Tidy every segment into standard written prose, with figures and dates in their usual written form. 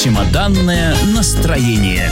Чемоданное настроение.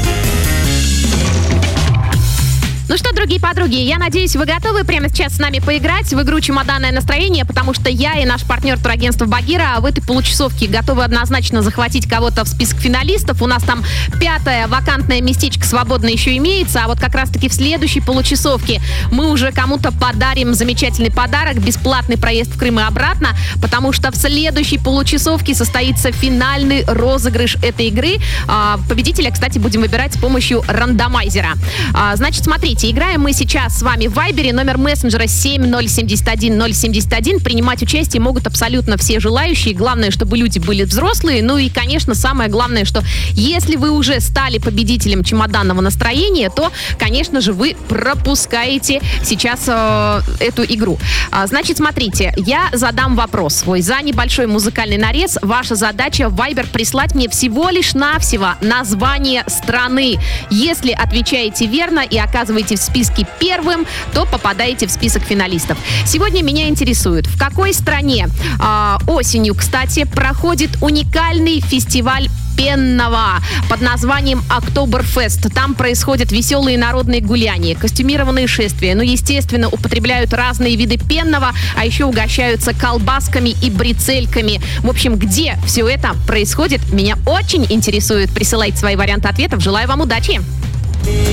Ну что, другие подруги, я надеюсь, вы готовы прямо сейчас с нами поиграть в игру «Чемоданное настроение», потому что я и наш партнер турагентства «Багира» в этой получасовке готовы однозначно захватить кого-то в список финалистов. У нас там 5-е вакантное местечко свободно еще имеется, а вот как раз-таки в следующей получасовке мы уже кому-то подарим замечательный подарок, бесплатный проезд в Крым и обратно, потому что в следующей получасовке состоится финальный розыгрыш этой игры. Победителя, кстати, будем выбирать с помощью рандомайзера. Значит, смотрите, играем мы сейчас с вами в Вайбере, номер мессенджера 7071071. Принимать участие могут абсолютно все желающие. Главное, чтобы люди были взрослые. Ну и, конечно, самое главное, что если вы уже стали победителем чемоданного настроения, то, конечно же, вы пропускаете сейчас эту игру. Значит, смотрите, я задам вопрос свой за небольшой музыкальный нарез. Ваша задача в Вайбер прислать мне всего лишь навсего название страны. Если отвечаете верно и оказываете в списке первым, то попадаете в список финалистов. Сегодня меня интересует, в какой стране осенью, кстати, проходит уникальный фестиваль пенного под названием Октоберфест. Там происходят веселые народные гуляния, костюмированные шествия. Ну, естественно, употребляют разные виды пенного, а еще угощаются колбасками и брецельками. В общем, где все это происходит, меня очень интересует. Присылайте свои варианты ответов. Желаю вам удачи!